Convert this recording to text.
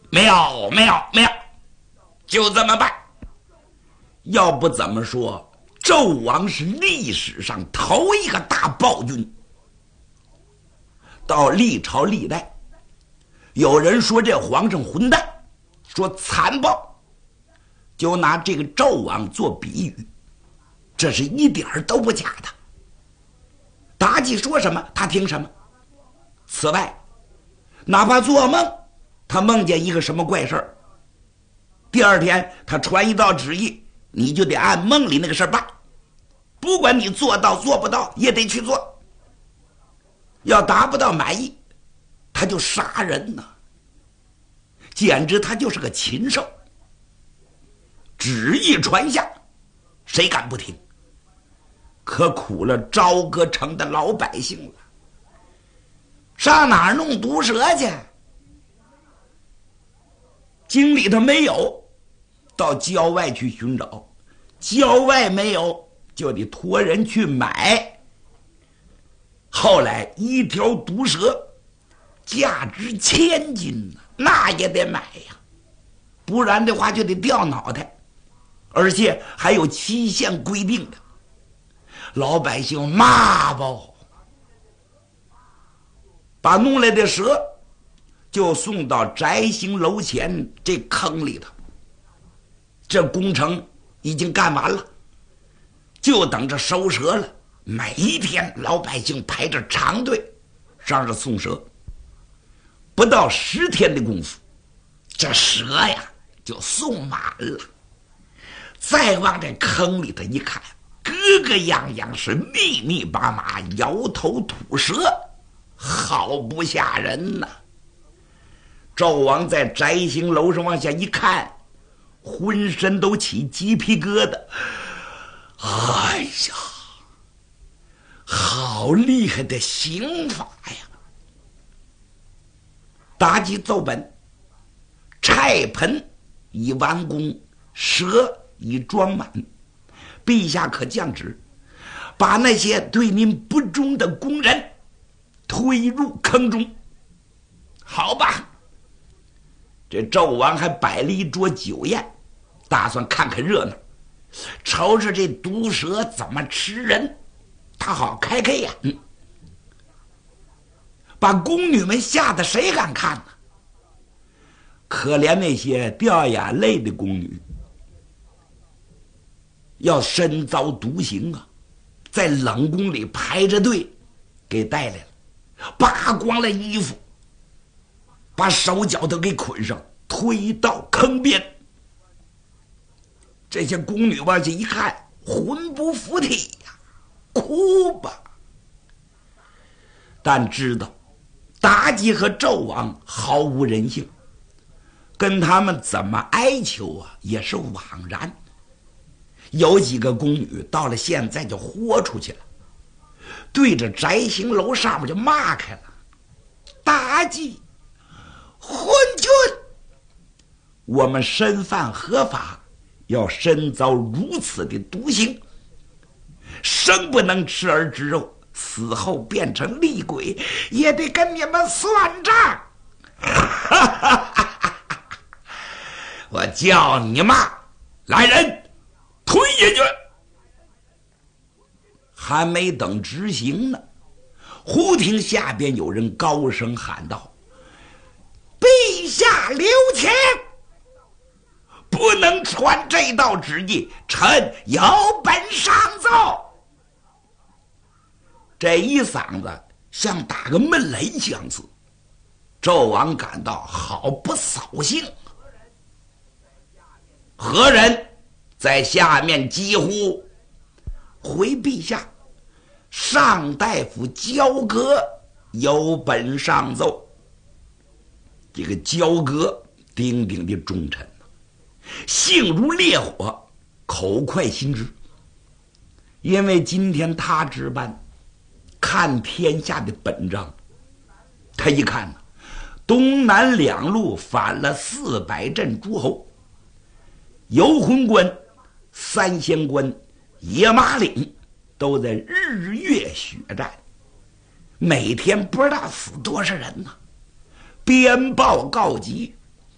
妙，就这么办。要不怎么说纣王是历史上头一个大暴君？到历朝历代，有人说这皇上混蛋，说残暴，就拿这个纣王做比喻，这是一点都不假的。妲己说什么他听什么。此外，哪怕做梦，他梦见一个什么怪事儿，第二天他传一道旨意，你就得按梦里那个事儿办，不管你做到做不到也得去做。要达不到满意，他就杀人呢，简直他就是个禽兽。旨意传下，谁敢不听？可苦了朝歌城的老百姓了，上哪儿弄毒蛇去？京里头没有，到郊外去寻找，郊外没有，就得托人去买。后来一条毒蛇价值1000金呢，那也得买呀，不然的话就得掉脑袋，而且还有期限规定的。老百姓骂吧，把弄来的蛇就送到摘星楼前这坑里头。这工程已经干完了，就等着收蛇了。每一天老百姓排着长队上这送蛇，不到10天的功夫，这蛇呀就送满了。再往这坑里头一看，个个样样是密密麻麻，摇头吐舌，好不吓人呐！纣王在摘星楼上往下一看，浑身都起鸡皮疙瘩。哎呀，好厉害的刑法呀！妲己奏本：菜盆已完工，蛇已装满，陛下可降旨，把那些对您不忠的工人推入坑中。好吧，这纣王还摆了一桌酒宴，打算看看热闹，瞅瞅这毒蛇怎么吃人，他好开开眼。把宫女们吓得谁敢看呢？可怜那些掉眼泪的宫女，要身遭毒刑啊，在冷宫里排着队给带来了，扒光了衣服，把手脚都给捆上，推到坑边。这些宫女往下一看，魂不附体呀，哭吧。但知道妲己和纣王毫无人性，跟他们怎么哀求啊也是枉然。有几个宫女到了现在就豁出去了，对着摘星楼上面就骂开了：妲己，昏君！我们身犯合法，要身遭如此的毒刑，生不能吃儿之肉，死后变成厉鬼，也得跟你们算账。我叫你骂，来人，推下去！还没等执行呢，忽听下边有人高声喊道：陛下留情，不能传这道旨意，臣有本上奏。这一嗓子像打个闷雷相似，纣王感到好不扫兴。何人在下面疾呼？回陛下，上大夫焦戈有本上奏。这个焦戈鼎鼎的忠臣，性如烈火，口快心直。因为今天他值班看天下的本章，他一看东南两路反了400镇诸侯，游魂关、三仙关、野马岭都在日月血战，每天不知道死多少人呢。鞭报告急，